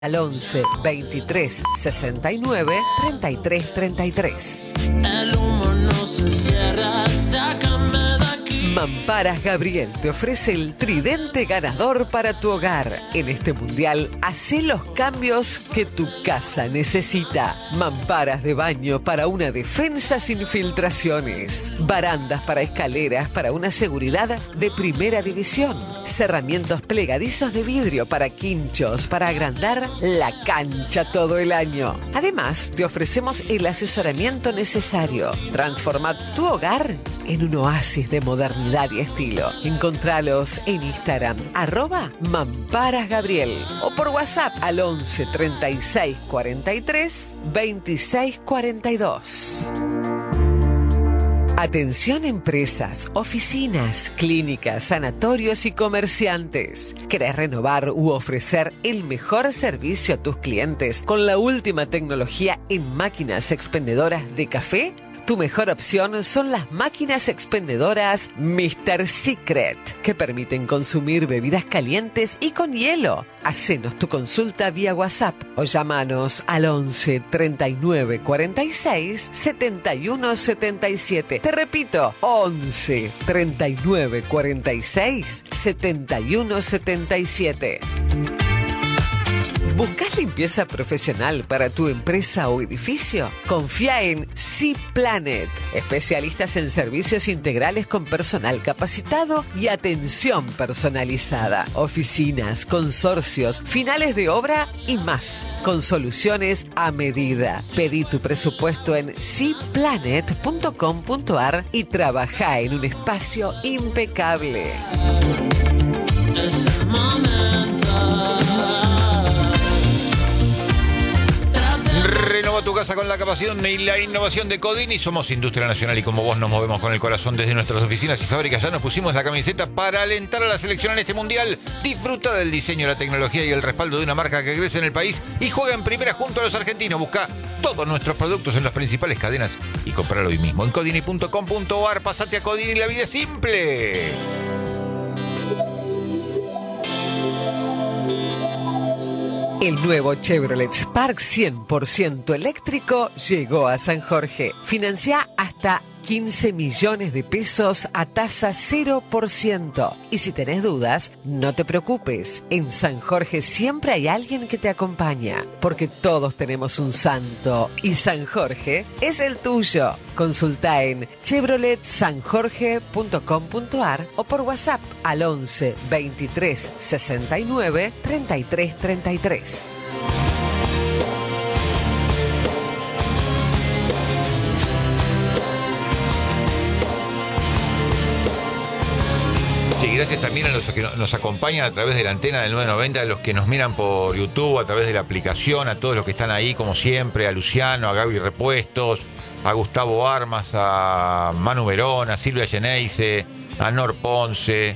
al 11 23 69 33 33. El humo no se cierra, sácame de aquí. Mamparas Gabriel te ofrece el tridente ganador para tu hogar. En este mundial, hacé los cambios que tu casa necesita. Mamparas de baño para una defensa sin filtraciones. Barandas para escaleras para una seguridad de primera división. Cerramientos plegadizos de vidrio para quinchos para agrandar la cancha todo el año. Además, te ofrecemos el asesoramiento necesario. Transforma tu hogar en un oasis de modernidad y estilo. Encontralos en Instagram, @MamparasGabriel, o por WhatsApp al 11 36 43 26 42. Atención empresas, oficinas, clínicas, sanatorios y comerciantes. ¿Querés renovar u ofrecer el mejor servicio a tus clientes con la última tecnología en máquinas expendedoras de café? Tu mejor opción son las máquinas expendedoras Mr. Secret, que permiten consumir bebidas calientes y con hielo. Hacenos tu consulta vía WhatsApp o llámanos al 11 39 46 71 77. Te repito, 11 39 46 71 77. ¿Buscas limpieza profesional para tu empresa o edificio? Confía en C-Planet, especialistas en servicios integrales con personal capacitado y atención personalizada. Oficinas, consorcios, finales de obra y más, con soluciones a medida. Pedí tu presupuesto en cplanet.com.ar y trabaja en un espacio impecable. Es el momento. Renova tu casa con la capacidad y la innovación de Codini. Somos Industria Nacional y como vos nos movemos con el corazón desde nuestras oficinas y fábricas. Ya nos pusimos la camiseta para alentar a la selección en este mundial. Disfruta del diseño, la tecnología y el respaldo de una marca que crece en el país y juega en primera junto a los argentinos. Busca todos nuestros productos en las principales cadenas y compralo hoy mismo en codini.com.ar. Pasate a Codini, la vida es simple. El nuevo Chevrolet Spark 100% eléctrico llegó a San Jorge. Financia hasta 15 millones de pesos a tasa 0%. Y si tenés dudas, no te preocupes. En San Jorge siempre hay alguien que te acompaña, porque todos tenemos un santo y San Jorge es el tuyo. Consulta en chevroletsanjorge.com.ar o por WhatsApp al 11 23 69 33 33. Y gracias también a los que nos acompañan a través de la antena del 990, a los que nos miran por YouTube, a través de la aplicación, a todos los que están ahí, como siempre, a Luciano, a Gaby Repuestos, a Gustavo Armas, a Manu Verón, a Silvia Geneise, a Nor Ponce,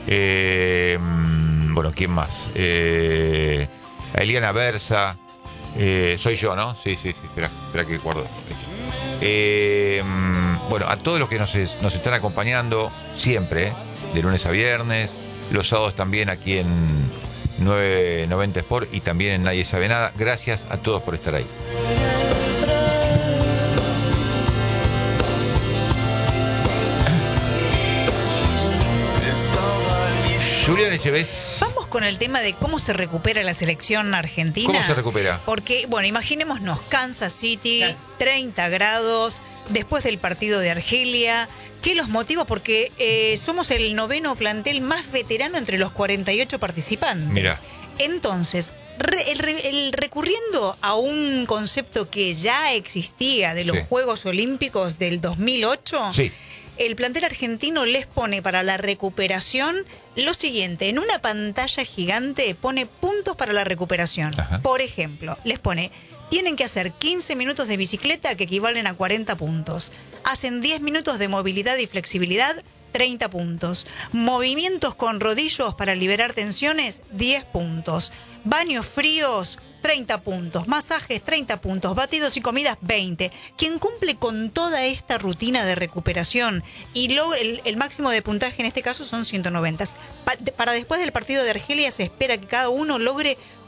bueno, ¿quién más? A Eliana Versa, soy yo, ¿no? Sí, espera que guardo. Bueno, a todos los que nos están acompañando siempre, de lunes a viernes, los sábados también aquí en 990 Sport y también en Nadie Sabe Nada. Gracias a todos por estar ahí. Julián Echeves. Vamos con el tema de cómo se recupera la selección argentina. ¿Cómo se recupera? Porque, bueno, imaginémonos Kansas City, 30 grados, después del partido de Argelia. ¿Qué los motiva? Porque somos el 9º plantel más veterano entre los 48 participantes. Mira. Entonces, recurriendo a un concepto que ya existía de los Juegos Olímpicos del 2008, sí, el plantel argentino les pone para la recuperación lo siguiente: en una pantalla gigante pone puntos para la recuperación. Ajá. Por ejemplo, les pone: tienen que hacer 15 minutos de bicicleta, que equivalen a 40 puntos. Hacen 10 minutos de movilidad y flexibilidad, 30 puntos. Movimientos con rodillos para liberar tensiones, 10 puntos. Baños fríos, 30 puntos. Masajes, 30 puntos. Batidos y comidas, 20. Quien cumple con toda esta rutina de recuperación y logra el máximo de puntaje en este caso son 190. Para después del partido de Argelia se espera que cada uno logre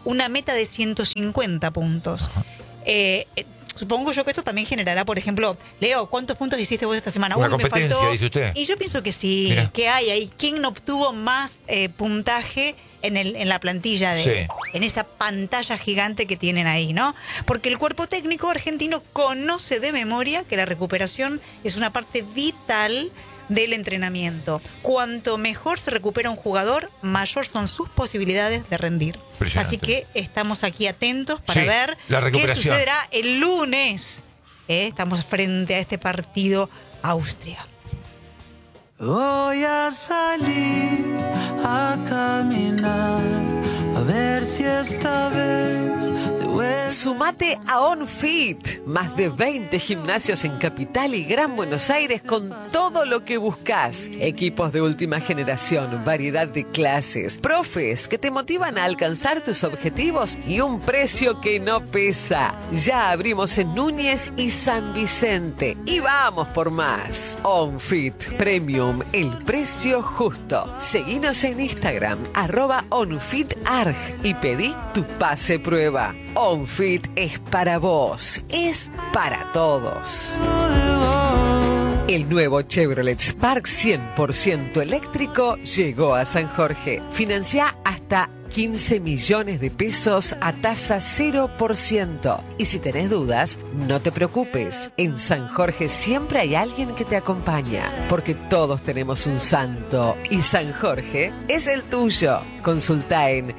una meta de 150 puntos. Supongo yo que esto también generará, por ejemplo, Leo, ¿cuántos puntos hiciste vos esta semana? Una Uy, me competencia, faltó. dice usted. Y yo pienso que sí, Mirá. que hay ahí. ¿Quién obtuvo más puntaje en la plantilla en esa pantalla gigante que tienen ahí, ¿no? Porque el cuerpo técnico argentino conoce de memoria que la recuperación es una parte vital del entrenamiento. Cuanto mejor se recupera un jugador, mayor son sus posibilidades de rendir. Así que estamos aquí atentos para ver qué sucederá el lunes. Estamos frente a este partido Austria. Voy a salir a caminar, a ver si esta vez te vuelvo. Sumate a OnFit, más de 20 gimnasios en Capital y Gran Buenos Aires con todo lo que buscas. Equipos de última generación, variedad de clases, profes que te motivan a alcanzar tus objetivos y un precio que no pesa. Ya abrimos en Núñez y San Vicente y vamos por más. OnFit Premium, el precio justo. Seguinos en Instagram, @OnFitArg y pedí tu pase prueba. OnFit es para vos, es para todos. El nuevo Chevrolet Spark 100% eléctrico llegó a San Jorge. Financia hasta 15 millones de pesos a tasa 0%. Y si tenés dudas, no te preocupes. En San Jorge siempre hay alguien que te acompaña, porque todos tenemos un santo y San Jorge es el tuyo. Consulta en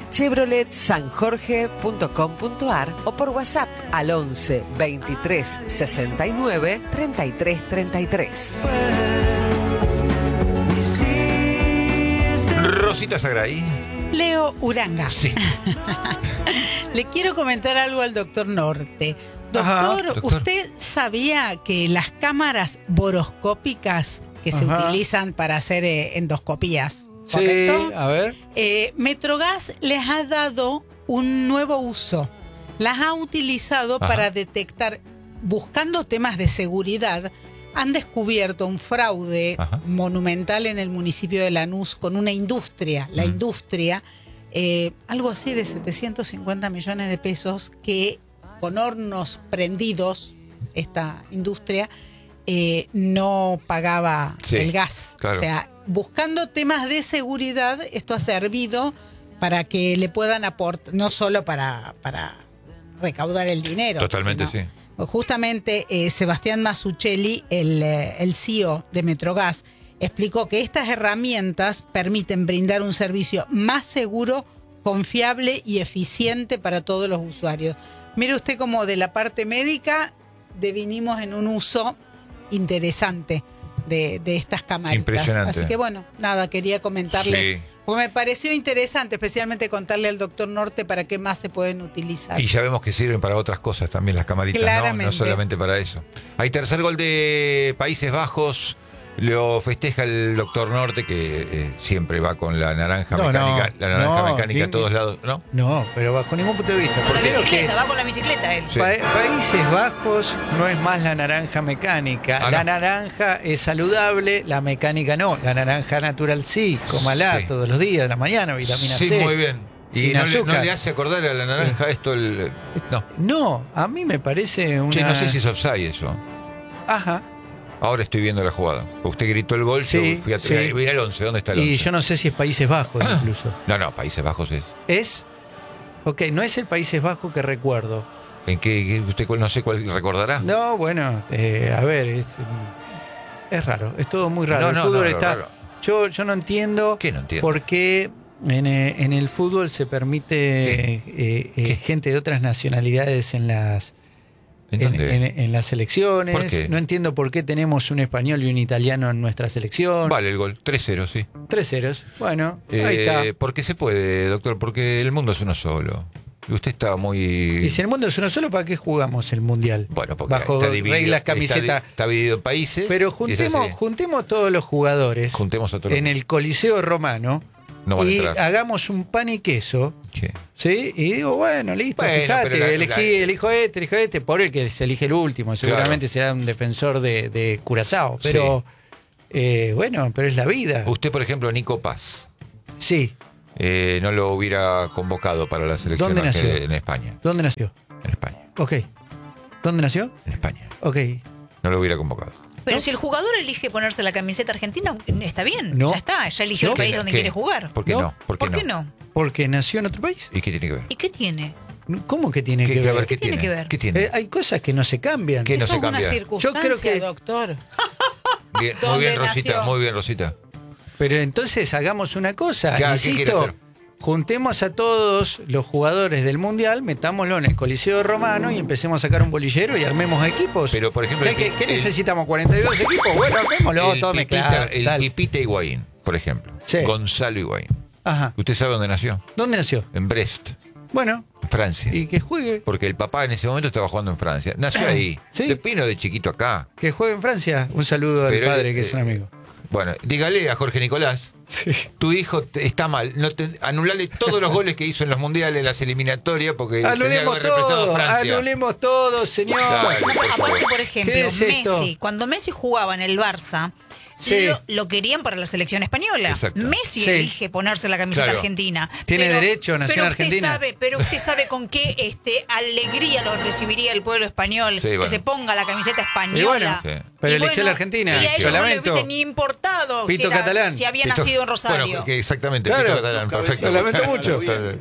chevroletsanjorge.com.ar o por WhatsApp al 11 23 69 33 33. Rosita Sagray. Leo Uranga. Sí. Le quiero comentar algo al doctor Norte. Doctor, ¿usted sabía que las cámaras boroscópicas que se utilizan para hacer endoscopías? ¿Correcto? Sí, a ver. Metrogas les ha dado un nuevo uso. Las ha utilizado para detectar, buscando temas de seguridad. Han descubierto un fraude monumental en el municipio de Lanús con una industria, la industria, algo así de 750 millones de pesos, que con hornos prendidos, esta industria, no pagaba el gas. Claro. O sea, buscando temas de seguridad, esto ha servido para que le puedan aportar, no solo para recaudar el dinero. Totalmente, sino, sí. Justamente Sebastián Mazzucchelli, el CEO de Metrogas, explicó que estas herramientas permiten brindar un servicio más seguro, confiable y eficiente para todos los usuarios. Mire usted cómo de la parte médica devinimos en un uso interesante de estas camaritas. Impresionante. Así que bueno, nada, quería comentarles, Sí. porque me pareció interesante, especialmente contarle al doctor Norte para qué más se pueden utilizar. Y ya vemos que sirven para otras cosas también las camaritas, Claramente. no solamente para eso. Hay tercer gol de Países Bajos. Lo festeja el doctor Norte, que siempre va con la naranja mecánica, a todos lados, ¿no? No, pero bajo ningún punto de vista. Con la Primero bicicleta, va con la bicicleta él. Sí. Países Bajos no es más la naranja mecánica. La naranja es saludable, la mecánica no. La naranja natural sí, cómala todos los días, a la mañana, vitamina C. Sí, muy bien. Y Sin no azúcar. le hace acordar a la naranja esto no. No, a mí me parece una... Che, no sé si es offside eso. Ajá. Ahora estoy viendo la jugada. Usted gritó el gol, Sí, yo fui a sí. voy al 11. ¿Dónde está el 11? Y yo no sé si es Países Bajos incluso. No, Países Bajos es. ¿Es? Ok, no es el Países Bajos que recuerdo. ¿En qué usted no sé cuál recordará? No, bueno, a ver, es raro, es todo muy raro. El fútbol está... raro. Yo no entiendo, ¿Qué no entiende? por qué en el fútbol se permite gente de otras nacionalidades en las en las selecciones. ¿Por qué? No entiendo por qué tenemos un español y un italiano en nuestra selección. Vale el gol, 3-0, sí. 3-0. Bueno, ahí está. Porque se puede, doctor, porque el mundo es uno solo. Y usted está muy... Y si el mundo es uno solo, ¿para qué jugamos el mundial? Bueno, porque bajo está dividido, reglas, camiseta. Está dividido en países. Pero y es así. juntemos todos los jugadores Juntemos a todos en el Coliseo Romano No van a y entrar. hagamos un pan y queso. Sí. ¿Sí? Y digo, bueno, listo, Bueno, fíjate, pero elijo este, por el que se elige el último. Seguramente será un defensor de Curazao. Pero, bueno, pero es la vida. Usted, por ejemplo, Nico Paz. Sí. no lo hubiera convocado para la selección. ¿Dónde nació? En España. ¿Dónde nació? En España. Ok. ¿Dónde nació? En España. Ok. No lo hubiera convocado. Pero si el jugador elige ponerse la camiseta argentina, está bien. No. Ya está, ya eligió el país donde ¿Qué? quiere jugar. ¿Por qué No. no? ¿Por qué no? Porque nació en otro país. ¿Y qué tiene que ver? ¿Y qué tiene? ¿Cómo que tiene que A ver? ver, ¿qué tiene tiene? que ver? ¿Qué tiene? Hay cosas que no se cambian. ¿Qué no Eso se es una cambia? circunstancia, Yo creo que- doctor. Bien, muy ¿Dónde bien, Rosita, nació? muy bien, Rosita. Pero entonces hagamos una cosa, ¿Qué quiere insisto, hacer? juntemos a todos los jugadores del Mundial, metámoslo en el Coliseo Romano y empecemos a sacar un bolillero y armemos equipos. Pero, por ejemplo, ¿Qué necesitamos? ¿42 equipos? Bueno, armémoslo, todo mezclado. El tal. Pipita Higuaín, por ejemplo. Sí. Gonzalo Higuaín. Ajá. ¿Usted sabe dónde nació? ¿Dónde nació? En Brest, Bueno, Francia. y que juegue. Porque el papá en ese momento estaba jugando en Francia. Nació ahí. Sí. De Pino de chiquito acá. Que juegue en Francia. Un saludo al Pero, padre, que es un amigo. Bueno, dígale a Jorge Nicolás, Sí. tu hijo está mal. Anulale todos los goles que hizo en los mundiales, las eliminatorias, porque tenía que Anulemos haber representado a todo, Francia. anulemos todo, señor. Claro. No, por favor. aparte, por ejemplo, ¿Qué es esto? Messi, cuando Messi jugaba en el Barça, Sí. lo querían para la selección española. Exacto. Messi Sí. elige ponerse la camiseta Claro. argentina. Tiene derecho, nació en pero usted Argentina. pero usted sabe con qué alegría lo recibiría el pueblo español, Sí, bueno. que se ponga la camiseta española. Y bueno, Sí. pero Y eligió la Argentina. Y a Yo ellos no les lamento. hubiese ni importado Pito si, catalán. si había Pito- nacido en Rosario. Bueno, que exactamente, Claro. Pito Catalán, perfecto. Lo lamento mucho.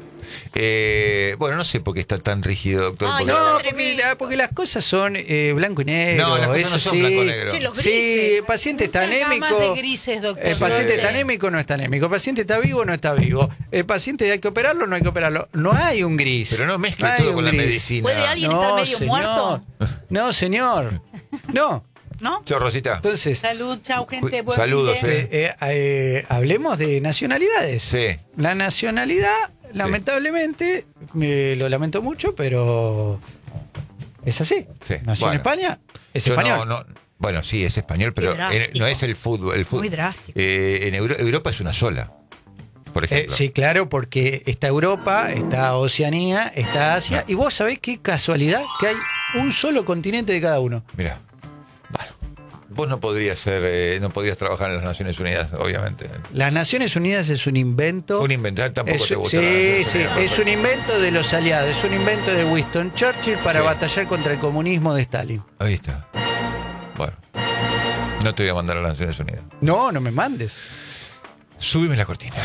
Bueno, no sé por qué está tan rígido, doctor. Ay, porque- No, Tremendo. porque las cosas son blanco y negro. No, las cosas eso no son sí. blanco-negro. Sí, los Sí, grises. el paciente está Nunca anémico. más de grises, doctor. El paciente Sí. está anémico, no está anémico. El paciente está vivo, no está vivo. El paciente hay que operarlo, no hay que operarlo. No hay un gris. Pero no mezcle hay todo un con la gris. medicina. ¿Puede alguien estar medio señor. muerto? No, señor. No. ¿No? Chao, Rosita. Entonces, Salud, chau, gente. Uy, Buen saludos, fin de- hablemos de nacionalidades. Sí. La nacionalidad, lamentablemente, lo lamento mucho, pero es así. Sí, Nació bueno. en España, es Yo español. bueno, sí, es español, pero Qué drástico. no es el fútbol. El fútbol. Muy drástico. En Europa es una sola, por ejemplo. Sí, claro, porque está Europa, está Oceanía, está Asia. Y vos sabés qué casualidad que hay un solo continente de cada uno. Mirá. Bueno, vos no podrías no podrías trabajar en las Naciones Unidas, obviamente. Las Naciones Unidas es un invento. Un inventar tampoco Es- te gusta. sí, las Naciones sí, Unidas, es un invento de los aliados, es un invento de Winston Churchill para Sí. batallar contra el comunismo de Stalin. Ahí está. Bueno, no te voy a mandar a las Naciones Unidas. No, no me mandes. Súbime la cortina.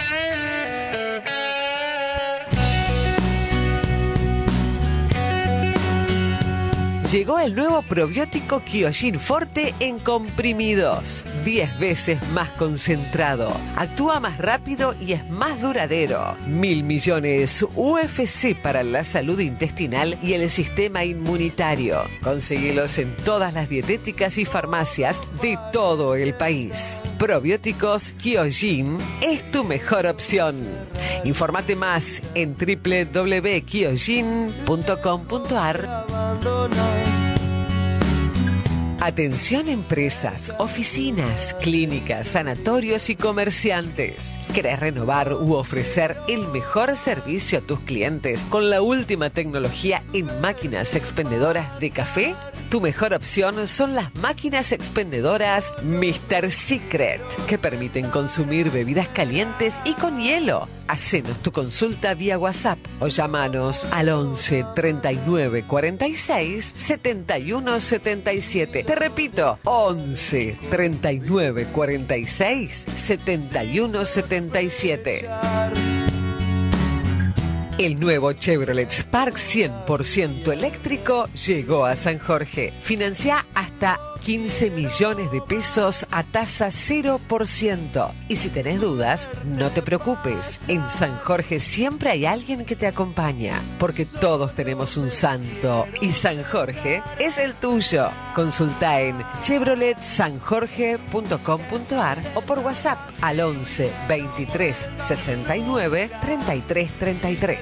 Llegó el nuevo probiótico Kyojin Forte en comprimidos. 10 veces más concentrado. Actúa más rápido y es más duradero. 1.000 millones UFC para la salud intestinal y el sistema inmunitario. Conseguilos en todas las dietéticas y farmacias de todo el país. Probióticos Kyojin es tu mejor opción. Infórmate más en www.kyojin.com.ar. Atención empresas, oficinas, clínicas, sanatorios y comerciantes. ¿Querés renovar u ofrecer el mejor servicio a tus clientes con la última tecnología en máquinas expendedoras de café? Tu mejor opción son las máquinas expendedoras Mr. Secret, que permiten consumir bebidas calientes y con hielo. Hacenos tu consulta vía WhatsApp o llámanos al 11 39 46 71 77. Te repito, 11 39 46 71 77. El nuevo Chevrolet Spark 100% eléctrico llegó a San Jorge. Financia hasta 15 millones de pesos a tasa 0%. Y si tenés dudas, no te preocupes. En San Jorge siempre hay alguien que te acompaña, porque todos tenemos un santo y San Jorge es el tuyo. Consulta en chevroletsanjorge.com.ar o por WhatsApp al 11 23 69 33 33.